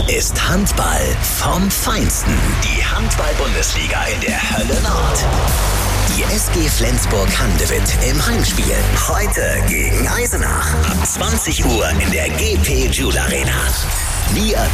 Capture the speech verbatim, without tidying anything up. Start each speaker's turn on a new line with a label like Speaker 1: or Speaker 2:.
Speaker 1: ist Handball vom Feinsten. Die Handball-Bundesliga in der Hölle Nord. Die S G Flensburg-Handewitt im Heimspiel. Heute gegen Eisenach. Ab zwanzig Uhr in der G P Joule Arena. Wir